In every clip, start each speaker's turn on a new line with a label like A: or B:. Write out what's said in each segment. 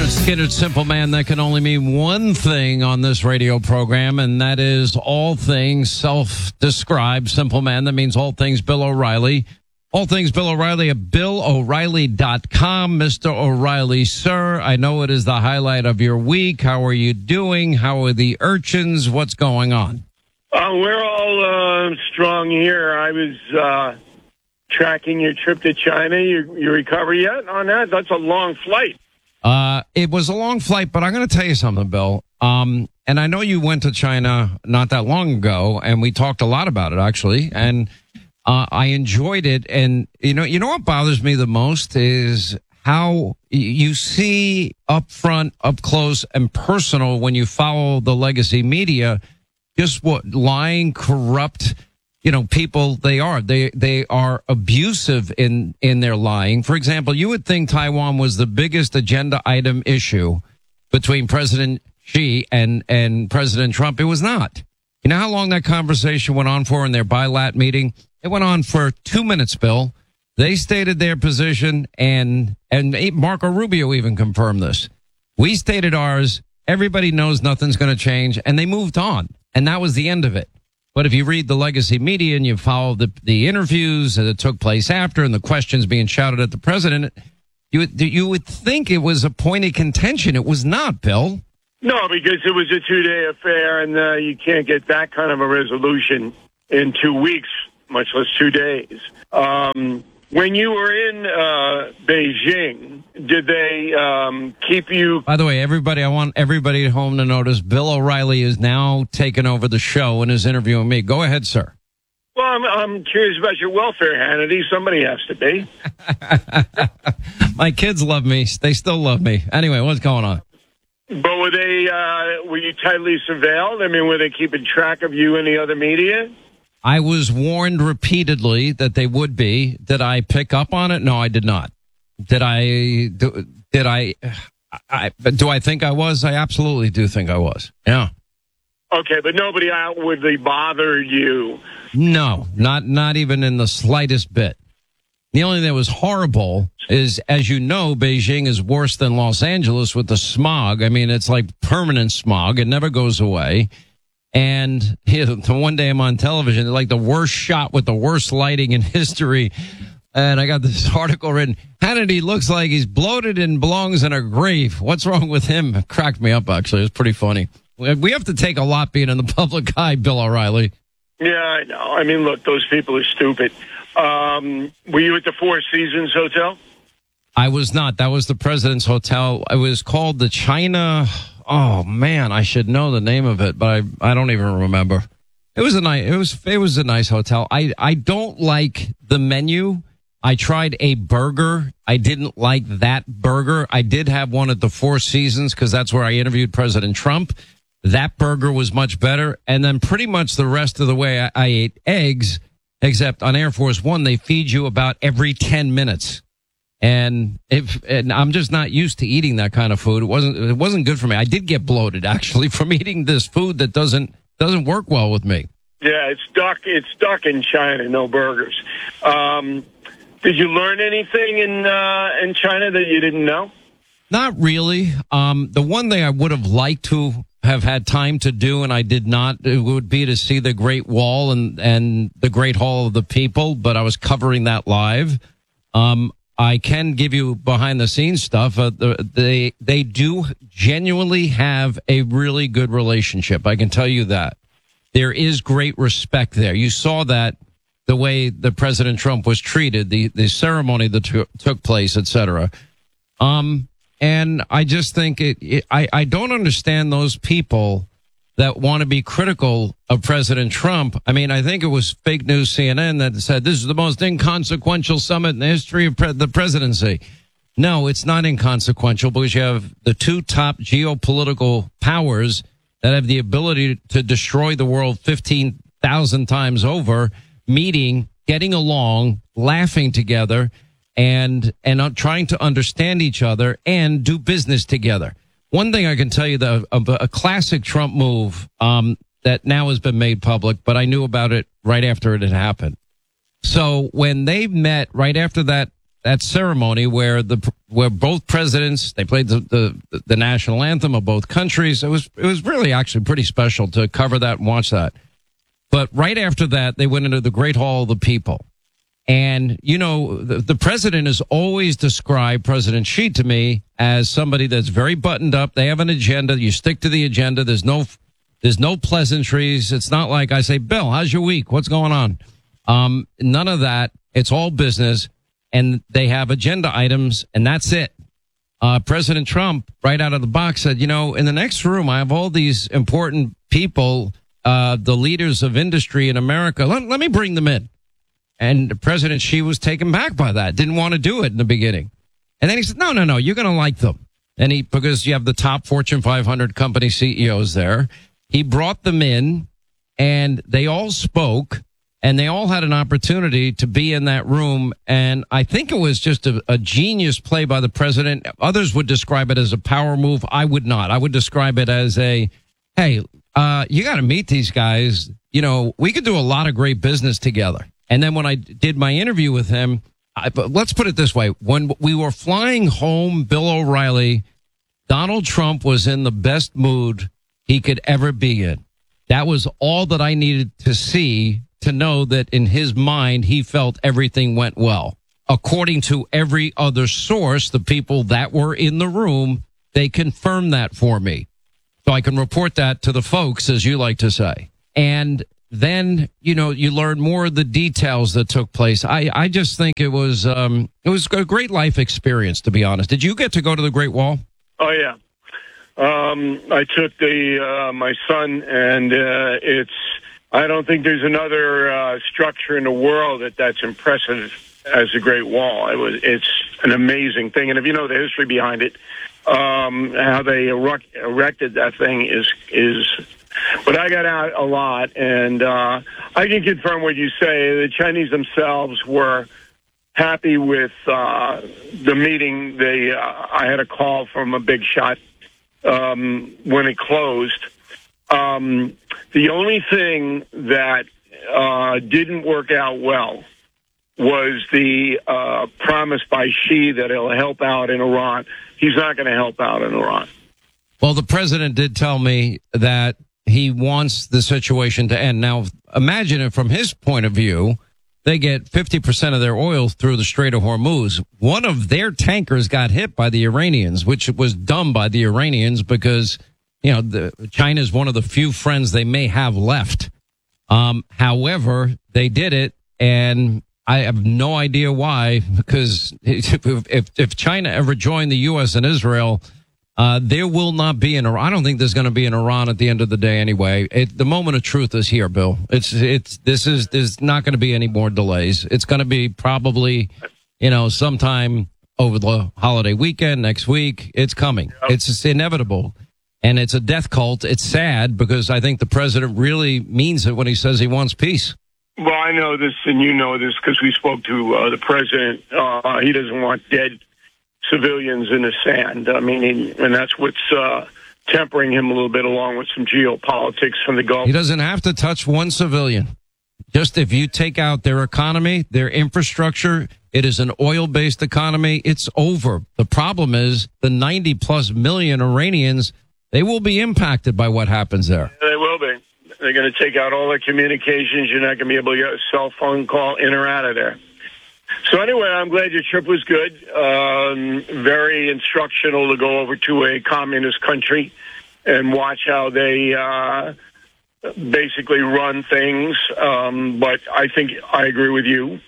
A: Skinner, simple man, that can only mean one thing on this radio program, and that is all things self-described. Simple man, that means all things Bill O'Reilly. All things Bill O'Reilly at BillO'Reilly.com. Mr. O'Reilly, sir, I know it is the highlight of your week. How are you doing? How are the urchins? What's going on?
B: We're all strong here. I was tracking your trip to China. You recover yet on that? That's a long flight.
A: It was a long flight, but I'm going to tell you something, Bill. And I know you went to China not that long ago, and we talked a lot about it, actually. And I enjoyed it. And you know what bothers me the most is how you see up front, up close, and personal when you follow the legacy media, just what lying, corrupt, people they are. They are abusive in their lying. For example, you would think Taiwan was the biggest agenda item issue between President Xi and President Trump. It was not. You know how long that conversation went on for in their bilat meeting? It went on for 2 minutes, Bill. They stated their position, and Marco Rubio even confirmed this. We stated ours. Everybody knows nothing's going to change, and they moved on. And that was the end of it. But if you read the legacy media and you follow the interviews that took place after and the questions being shouted at the president, you would think it was a point of contention. It was not, Bill.
B: No, because it was a 2-day affair, and you can't get that kind of a resolution in 2 weeks, much less 2 days. When you were in Beijing, did they keep you...
A: By the way, everybody, I want everybody at home to notice Bill O'Reilly is now taking over the show and is interviewing me. Go ahead, sir.
B: Well, I'm curious about your welfare, Hannity. Somebody has to be.
A: My kids love me. They still love me. Anyway, what's going on?
B: But were you tightly surveilled? I mean, were they keeping track of you and the other media?
A: I was warned repeatedly that they would be. Did I pick up on it? No, I did not. Do I think I was? I absolutely do think I was. Yeah.
B: Okay, but nobody outwardly bothered you.
A: No, not even in the slightest bit. The only thing that was horrible is, as you know, Beijing is worse than Los Angeles with the smog. I mean, it's like permanent smog. It never goes away. And one day I'm on television, like the worst shot with the worst lighting in history. And I got this article written, Hannity looks like he's bloated and belongs in a grave. What's wrong with him? It cracked me up, actually. It was pretty funny. We have to take a lot being in the public eye, Bill O'Reilly.
B: Yeah, I know. I mean, look, those people are stupid. Were you at the Four Seasons Hotel?
A: I was not. That was the President's Hotel. It was called the China... Oh man, I should know the name of it, but I don't even remember. It was a nice hotel. I don't like the menu. I tried a burger. I didn't like that burger. I did have one at the Four Seasons because that's where I interviewed President Trump. That burger was much better. And then pretty much the rest of the way I ate eggs, except on Air Force One, they feed you about every 10 minutes. And I'm just not used to eating that kind of food. It wasn't good for me. I did get bloated actually from eating this food that doesn't work well with me.
B: Yeah, it's duck in China, no burgers. Did you learn anything in China that you didn't know?
A: Not really. The one thing I would have liked to have had time to do, and I did not, it would be to see the Great Wall and the Great Hall of the People, but I was covering that live. I can give you behind the scenes stuff. They do genuinely have a really good relationship. I can tell you that. There is great respect there. You saw that the way the President Trump was treated, the ceremony that took place, etc. And I just think I don't understand those people that want to be critical of President Trump. I mean, I think it was fake news CNN that said this is the most inconsequential summit in the history of the presidency. No, it's not inconsequential because you have the two top geopolitical powers that have the ability to destroy the world 15,000 times over, meeting, getting along, laughing together, and trying to understand each other and do business together. One thing I can tell you, a classic Trump move that now has been made public, but I knew about it right after it had happened. So when they met right after that that ceremony where both presidents, they played the national anthem of both countries. It was really actually pretty special to cover that and watch that. But right after that, they went into the Great Hall of the People. And, you know, the president has always described President Xi to me as somebody that's very buttoned up. They have an agenda. You stick to the agenda. There's no pleasantries. It's not like I say, Bill, how's your week? What's going on? None of that. It's all business. And they have agenda items, and that's it. President Trump, right out of the box, said, you know, in the next room, I have all these important people, the leaders of industry in America. Let me bring them in. And President Xi was taken back by that, didn't want to do it in the beginning. And then he said, no, you're going to like them. And because you have the top Fortune 500 company CEOs there, he brought them in and they all spoke and they all had an opportunity to be in that room. And I think it was just a genius play by the president. Others would describe it as a power move. I would not. I would describe it as hey, you got to meet these guys. You know, we could do a lot of great business together. And then when I did my interview with him, let's put it this way. When we were flying home, Bill O'Reilly, Donald Trump was in the best mood he could ever be in. That was all that I needed to see to know that in his mind, he felt everything went well. According to every other source, the people that were in the room, they confirmed that for me. So I can report that to the folks, as you like to say. And then, you know, you learn more of the details that took place. I just think it was a great life experience, to be honest. Did you get to go to the Great Wall?
B: Oh, yeah. I took my son, and I don't think there's another structure in the world that's impressive as the Great Wall. It's an amazing thing. And if you know the history behind it, how they erected that thing is. But I got out a lot, and I can confirm what you say. The Chinese themselves were happy with the meeting. I had a call from a big shot when it closed. The only thing that didn't work out well was the promise by Xi that he'll help out in Iran. He's not going to help out in Iran.
A: Well, the president did tell me that he wants the situation to end. Now, imagine it from his point of view. They get 50% of their oil through the Strait of Hormuz. One of their tankers got hit by the Iranians, which was dumb by the Iranians because, you know, China is one of the few friends they may have left. However, they did it, and I have no idea why, because if China ever joined the U.S. and Israel, there will not be I don't think there's going to be an Iran at the end of the day anyway. The moment of truth is here, Bill. There's not going to be any more delays. It's going to be probably, you know, sometime over the holiday weekend, next week. It's coming. Yep. It's inevitable. And it's a death cult. It's sad because I think the president really means it when he says he wants peace.
B: Well, I know this, and you know this because we spoke to the president. He doesn't want dead civilians in the sand. I mean, and that's what's tempering him a little bit, along with some geopolitics from the Gulf.
A: He doesn't have to touch one civilian. Just if you take out their economy, their infrastructure, it is an oil-based economy, it's over. The problem is the 90-plus million Iranians, they will be impacted by what happens there.
B: They will be. They're going to take out all their communications. You're not going to be able to get a cell phone call in or out of there. So anyway, I'm glad your trip was good. Very instructional to go over to a communist country and watch how they basically run things. But I think I agree with you.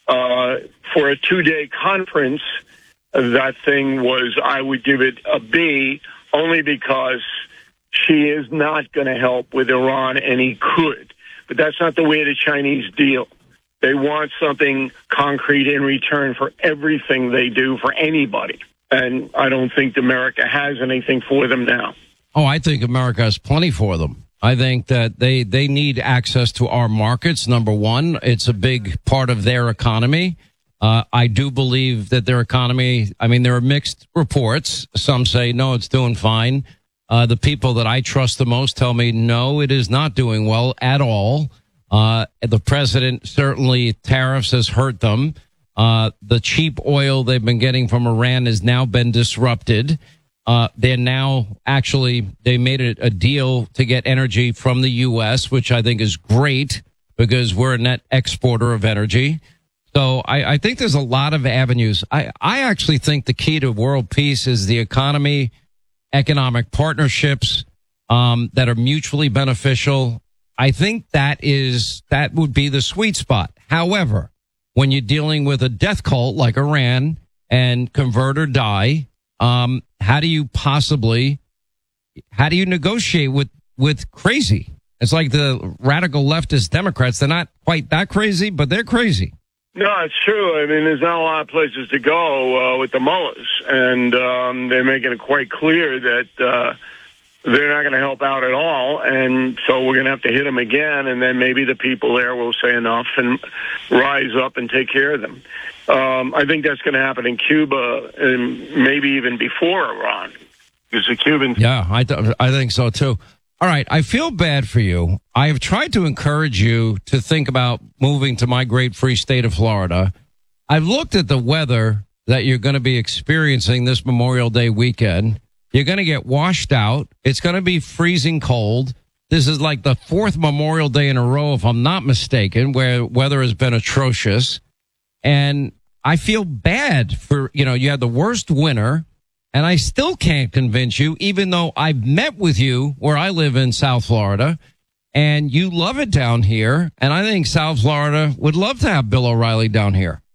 B: For a 2-day conference, that thing was, I would give it a B, only because she is not going to help with Iran, and he could. But that's not the way the Chinese deal. They want something concrete in return for everything they do for anybody. And I don't think America has anything for them now.
A: Oh, I think America has plenty for them. I think that they need access to our markets, number one. It's a big part of their economy. I do believe that their economy, I mean, there are mixed reports. Some say, no, it's doing fine. The people that I trust the most tell me, no, it is not doing well at all. The president, certainly tariffs has hurt them. The cheap oil they've been getting from Iran has now been disrupted. They're now they made a deal to get energy from the U.S., which I think is great because we're a net exporter of energy. So I think there's a lot of avenues. I actually think the key to world peace is the economy, economic partnerships that are mutually beneficial. I think that would be the sweet spot. However, when you're dealing with a death cult like Iran and convert or die, how do you negotiate with crazy? It's like the radical leftist Democrats. They're not quite that crazy, but they're crazy.
B: No, it's true. I mean, there's not a lot of places to go with the mullahs, and they're making it quite clear that they're not going to help out at all, and so we're going to have to hit them again, and then maybe the people there will say enough and rise up and take care of them. I think that's going to happen in Cuba and maybe even before Iran. Because the Cubans...
A: Yeah, I think so, too. All right, I feel bad for you. I have tried to encourage you to think about moving to my great free state of Florida. I've looked at the weather that you're going to be experiencing this Memorial Day weekend. You're going to get washed out. It's going to be freezing cold. This is like the fourth Memorial Day in a row, if I'm not mistaken, where weather has been atrocious. And I feel bad for, you had the worst winter. And I still can't convince you, even though I've met with you where I live in South Florida, and you love it down here. And I think South Florida would love to have Bill O'Reilly down here.